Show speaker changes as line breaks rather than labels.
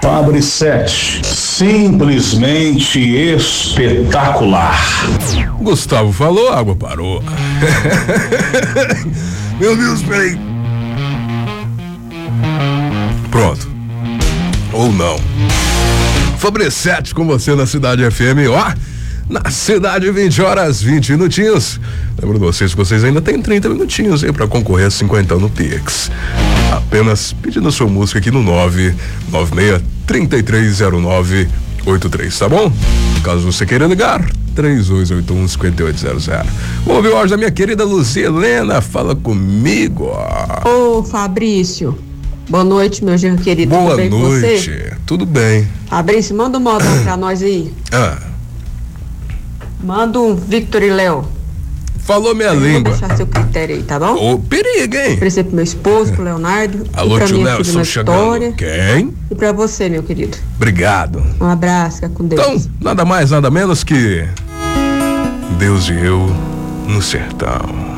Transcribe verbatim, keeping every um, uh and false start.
Fabricete, simplesmente espetacular.
Gustavo falou, a água parou. Meu Deus, peraí. Pronto. Ou não. Fabricete com você na Cidade F M, ó. Na Cidade, vinte horas, vinte minutinhos. Lembro de vocês que vocês ainda tem trinta minutinhos aí pra concorrer a cinquenta no Pix. Apenas pedindo a sua música aqui no nove nove seis, três três zero nove oito três, tá bom? Caso você queira ligar, três dois oito um, cinco oito zero zero. Vamos ouvir o áudio da minha querida Luzia Helena, fala comigo.
Ô, Fabrício, boa noite, meu genro querido.
Boa
Tudo bem
noite,
com você?
Tudo bem.
Fabrício, manda um modão pra nós aí.
Ah.
Manda um Victor e Léo.
Falou minha
Eu
língua.
Vou deixar seu critério aí, tá bom?
Ô, perigo, hein?
Oferecer pro meu esposo, pro Leonardo.
Alô,
e pra
tio
minha
Léo,
filha
estou chegando. Quem?
E pra você, meu querido.
Obrigado.
Um abraço, fica com Deus.
Então, nada mais, nada menos que Deus e eu no sertão.